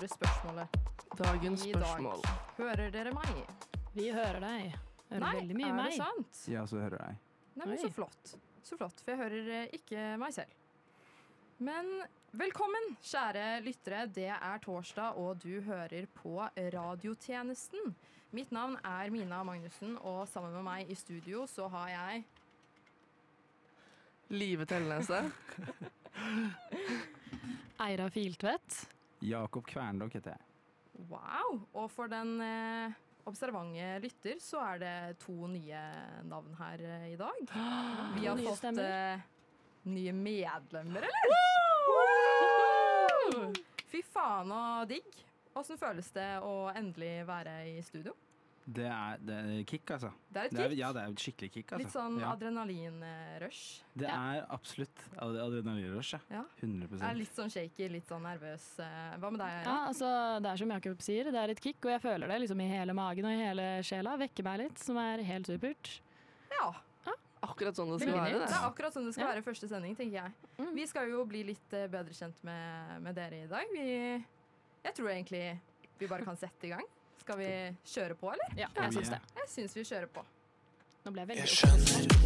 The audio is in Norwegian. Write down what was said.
store spørsmålet Dagens i dag. spørsmål. Hører dere meg? Vi hører deg. Hører Nei, veldig mye er meg. det sant? Ja, så hører jeg. Nei, men Oi. så flott. Så flott, for jeg hører ikke meg selv. Men velkommen, kjære lyttere. Det er torsdag, og du hører på radiotjenesten. Mitt navn er Mina Magnussen, og sammen med meg i studio så har jeg Live Tellnese. Eira Filtvedt. Jakob Kværndokk heter jeg. wow! Og for den observante lytter så er det 2 nye navn her i dag. Vi har Nye fått stemmer. nye medlemmer, eller? Fy faen og digg. Hvordan føles det å endelig være i studio? Det er kick, altså. Det er et kick. Ja, det er et skikkelig kick, altså. Litt sånn ja. adrenalinrush. Det er absolutt adrenalinrush, Ja. 100%. Jeg er litt sånn shaky, litt sånn nervøs. Hva med deg? Ja, altså, det er som Jakob sier, det er et kick, og jeg føler det liksom i hele magen og i hele sjela. Vekker meg litt, som er helt supert. Ja, Akkurat sånn det skal veldig være. nytt. Det er Det. akkurat sånn det skal Ja. være første sending, tenker jeg. Mm. Vi skal jo bli litt bedre kjent med dere i dag. Jeg tror egentlig vi bare kan sette i gang. Skal vi kjøre på, eller? Ja, Skal jeg vi- syns det. Jeg syns vi kjører på. Nå ble jeg veldig Jeg skjønner